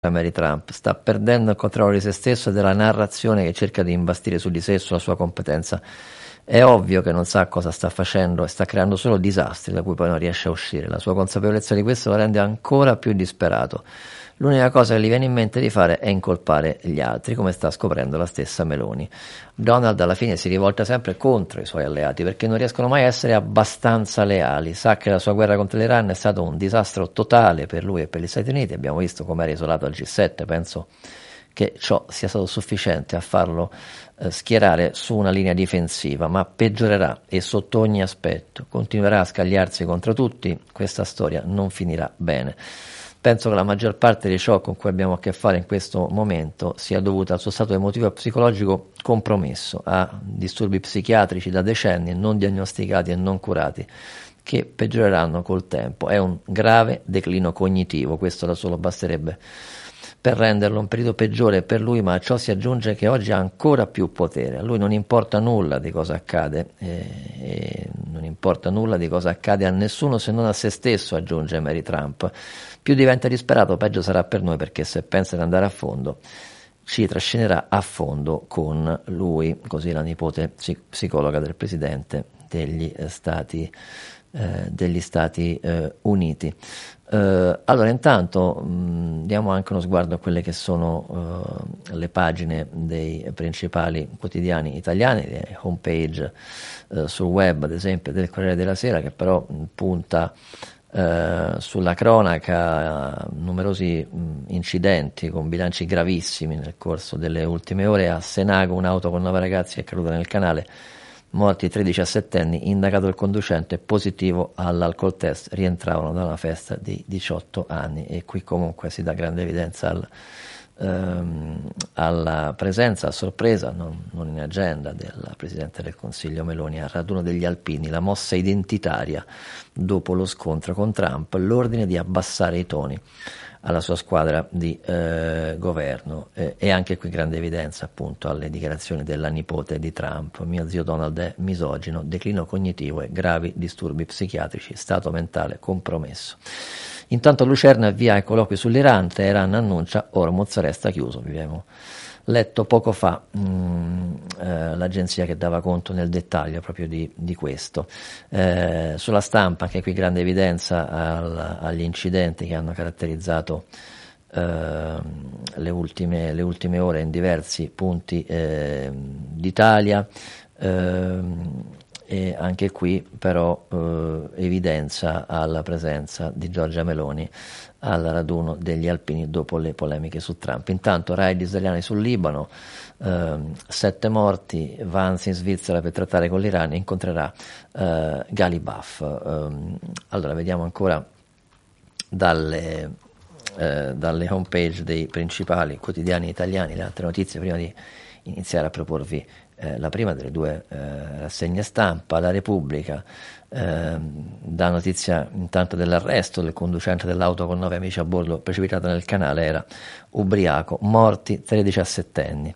Mary Trump, sta perdendo il controllo di se stesso e della narrazione che cerca di imbastire su di sé e sulla sua competenza. È ovvio che non sa cosa sta facendo e sta creando solo disastri da cui poi non riesce a uscire. La sua consapevolezza di questo lo rende ancora più disperato. L'unica cosa che gli viene in mente di fare è incolpare gli altri, come sta scoprendo la stessa Meloni. Donald alla fine si rivolta sempre contro i suoi alleati perché non riescono mai a essere abbastanza leali. Sa che la sua guerra contro l'Iran è stato un disastro totale per lui e per gli Stati Uniti. Abbiamo visto come era isolato al G7, penso che ciò sia stato sufficiente a farlo schierare su una linea difensiva, ma peggiorerà e sotto ogni aspetto continuerà a scagliarsi contro tutti. Questa storia non finirà bene. Penso che la maggior parte di ciò con cui abbiamo a che fare in questo momento sia dovuta al suo stato emotivo e psicologico compromesso, a disturbi psichiatrici da decenni non diagnosticati e non curati, che peggioreranno col tempo. È un grave declino cognitivo, questo da solo basterebbe per renderlo un periodo peggiore per lui, ma a ciò si aggiunge che oggi ha ancora più potere. A lui non importa nulla di cosa accade, e non importa nulla di cosa accade a nessuno se non a se stesso, aggiunge Mary Trump. Più diventa disperato, peggio sarà per noi, perché se pensa di andare a fondo, ci trascinerà a fondo con lui, così la nipote psicologa del Presidente degli Stati Uniti. Allora intanto diamo anche uno sguardo a quelle che sono le pagine dei principali quotidiani italiani, le homepage sul web, ad esempio del Corriere della Sera, che però punta sulla cronaca numerosi incidenti con bilanci gravissimi nel corso delle ultime ore. A Senago un'auto con 9 ragazzi è caduta nel canale, morti 13 17enni, indagato il conducente, positivo all'alcol test, rientravano da una festa di 18 anni. E qui comunque si dà grande evidenza alla presenza a sorpresa, non in agenda, del Presidente del Consiglio Meloni al raduno degli alpini, la mossa identitaria dopo lo scontro con Trump, l'ordine di abbassare i toni alla sua squadra di governo, e anche qui grande evidenza appunto alle dichiarazioni della nipote di Trump: mio zio Donald è misogino, declino cognitivo e gravi disturbi psichiatrici, stato mentale compromesso. Intanto Lucerna avvia i colloqui sull'Iran, Teheran annuncia Hormuz resta chiuso. Vi abbiamo letto poco fa l'agenzia che dava conto nel dettaglio proprio di questo. Sulla Stampa anche qui grande evidenza agli incidenti che hanno caratterizzato le ultime ore in diversi punti d'Italia. E anche qui però evidenza alla presenza di Giorgia Meloni al raduno degli alpini dopo le polemiche su Trump. Intanto raid israeliani sul Libano, 7 morti, Vance in Svizzera per trattare con l'Iran, incontrerà Galibaf. Allora vediamo ancora dalle homepage dei principali quotidiani italiani le altre notizie prima di iniziare a proporvi la prima delle due rassegne stampa. La Repubblica dà notizia intanto dell'arresto del conducente dell'auto con 9 amici a bordo precipitata nel canale, era ubriaco, morti 13 17enni.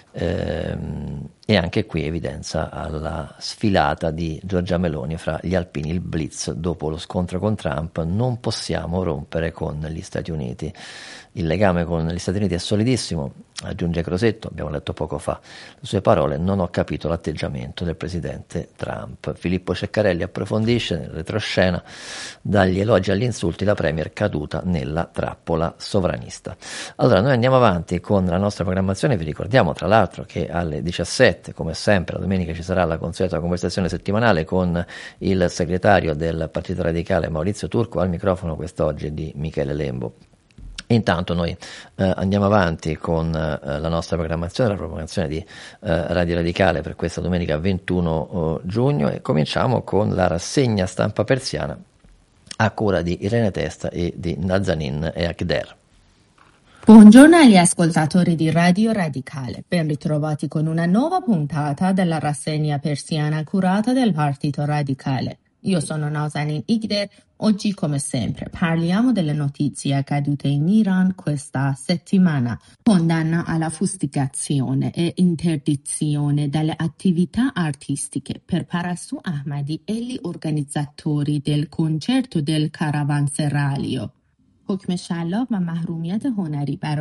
E anche qui evidenza alla sfilata di Giorgia Meloni fra gli alpini, il blitz dopo lo scontro con Trump: non possiamo rompere con gli Stati Uniti. Il legame con gli Stati Uniti è solidissimo, aggiunge Crosetto, abbiamo letto poco fa le sue parole: non ho capito l'atteggiamento del presidente Trump. Filippo Ceccarelli approfondisce nel retroscena: dagli elogi agli insulti, la premier caduta nella trappola sovranista. Allora noi andiamo avanti con la nostra programmazione. Vi ricordiamo tra l'altro che alle 17, come sempre la domenica, ci sarà la consueta conversazione settimanale con il segretario del Partito Radicale Maurizio Turco, al microfono quest'oggi di Michele Lembo. Intanto noi andiamo avanti con la nostra programmazione, la programmazione di Radio Radicale per questa domenica 21 giugno, e cominciamo con la rassegna stampa persiana a cura di Irene Testa e di Nazanin e Akder. Buongiorno agli ascoltatori di Radio Radicale, ben ritrovati con una nuova puntata della rassegna persiana curata del Partito Radicale. Io sono Nazanin Ikder. Oggi, come sempre, parliamo delle notizie accadute in Iran questa settimana. Condanna alla fustigazione e interdizione dalle attività artistiche per Parastu Ahmadi e gli organizzatori del concerto del caravanserraglio. حکم شلاق و محرومیت هنری برای